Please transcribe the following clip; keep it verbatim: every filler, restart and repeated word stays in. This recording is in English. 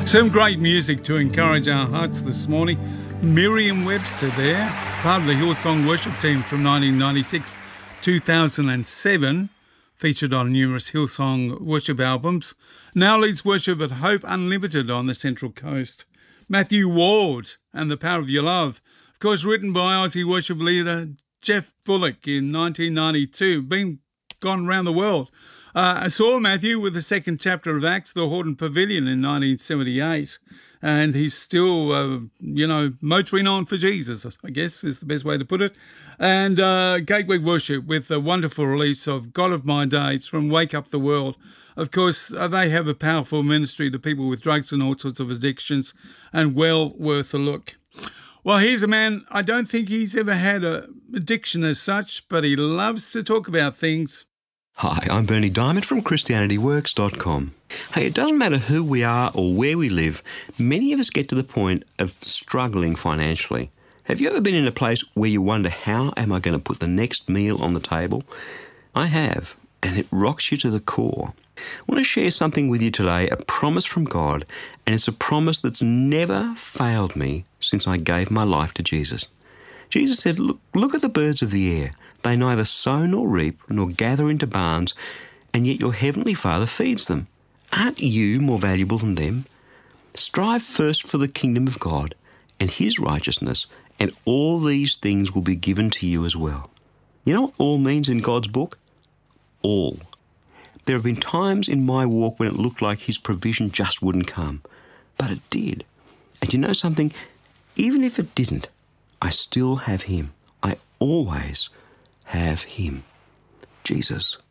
Some great music to encourage our hearts this morning. Miriam Webster there, part of the Hillsong worship team from nineteen ninety-six to two thousand seven, featured on numerous Hillsong worship albums. Now leads worship at Hope Unlimited on the Central Coast. Matthew Ward and The Power of Your Love, of course written by Aussie worship leader Jeff Bullock in nineteen ninety-two, been gone around the world. Uh, I saw Matthew with the second chapter of Acts, the Horton Pavilion in nineteen seventy-eight, and he's still, uh, you know, motoring on for Jesus, I guess is the best way to put it. And uh, Gateway Worship with a wonderful release of God of My Days from Wake Up the World. Of course, uh, they have a powerful ministry to people with drugs and all sorts of addictions, and well worth a look. Well, here's a man, I don't think he's ever had an addiction as such, but he loves to talk about things. Hi, I'm Bernie Diamond from Christianity Works dot com. Hey, it doesn't matter who we are or where we live, many of us get to the point of struggling financially. Have you ever been in a place where you wonder, how am I going to put the next meal on the table? I have, and it rocks you to the core. I want to share something with you today, a promise from God, and it's a promise that's never failed me since I gave my life to Jesus. Jesus said, look, look at the birds of the air. They neither sow nor reap nor gather into barns, and yet your heavenly Father feeds them. Aren't you more valuable than them? Strive first for the kingdom of God and His righteousness, and all these things will be given to you as well. You know what all means in God's book? All. There have been times in my walk when it looked like His provision just wouldn't come, but it did. And you know something? Even if it didn't, I still have Him. I always have Him. Jesus.